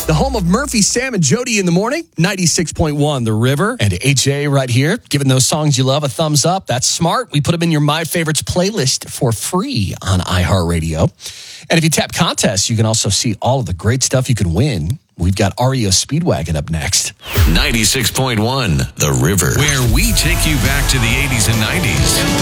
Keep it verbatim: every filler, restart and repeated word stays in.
The home of Murphy, Sam, and Jody in the morning, ninety-six point one The River, and H A right here, giving those songs you love a thumbs up. That's smart. We put them in your My Favorites playlist for free on iHeartRadio. And if you tap contests, you can also see all of the great stuff you can win. We've got R E O Speedwagon up next. ninety-six point one The River, where we take you back to the eighties and nineties.